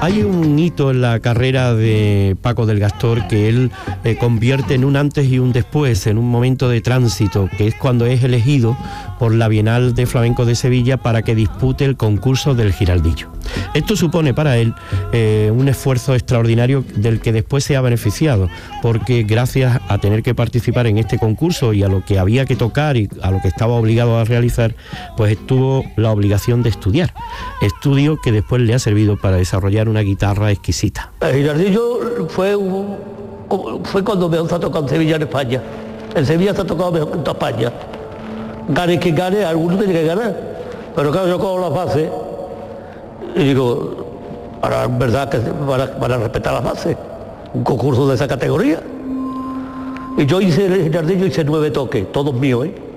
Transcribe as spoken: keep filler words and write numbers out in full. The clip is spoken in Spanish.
Hay un hito en la carrera de Paco del Gastor que él eh, convierte en un antes y un después, en un momento de tránsito, que es cuando es elegido por la Bienal de Flamenco de Sevilla para que dispute el concurso del Giraldillo. Esto supone para él eh, un esfuerzo extraordinario del que después se ha beneficiado, porque gracias a tener que participar en este concurso y a lo que había que tocar y a lo que estaba obligado a realizar, pues tuvo la obligación de estudiar, estudio que después le ha servido para desarrollar una guitarra exquisita. El Giraldillo fue, un, fue cuando mejor se ha tocado en Sevilla, en España. En Sevilla se ha tocado mejor en toda España. Gane que gane, alguno tiene que ganar. Pero claro, yo cojo las bases y digo, para verdad que para, para respetar las bases, un concurso de esa categoría. Y yo hice el Giraldillo, hice nueve toques, todos míos, ¿eh?